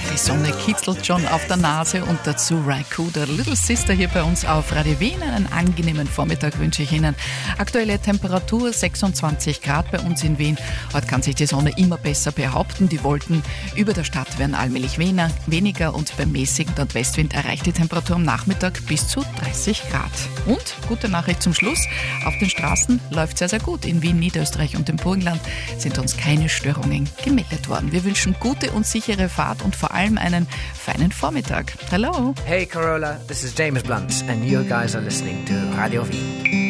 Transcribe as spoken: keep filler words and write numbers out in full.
Die Sonne kitzelt schon auf der Nase und dazu Raikou, der Little Sister, hier bei uns auf Radio Wien. Einen angenehmen Vormittag wünsche ich Ihnen. Aktuelle Temperatur sechsundzwanzig Grad bei uns in Wien. Heute kann sich die Sonne immer besser behaupten. Die Wolken über der Stadt werden allmählich weniger und beim mäßigen Nordwestwind erreicht die Temperatur am Nachmittag bis zu dreißig Grad. Und, gute Nachricht zum Schluss, auf den Straßen läuft sehr, sehr gut. In Wien, Niederösterreich und im Burgenland sind uns keine Störungen gemeldet worden. Wir wünschen gute und sichere Fahrt und vor allem einen feinen Vormittag. Hello. Hey Carola, this is James Blunt and you guys are listening to Radio Wien.